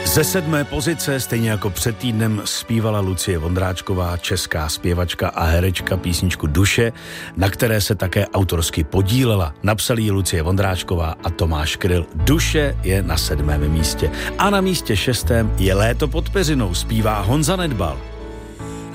Ze 7. pozice, stejně jako před týdnem, zpívala Lucie Vondráčková, česká zpěvačka a herečka, písničku Duše, na které se také autorsky podílela. Napsali ji Lucie Vondráčková a Tomáš Kryl. Duše je na 7. místě. A na místě 6. je Léto pod peřinou, zpívá Honza Nedbal.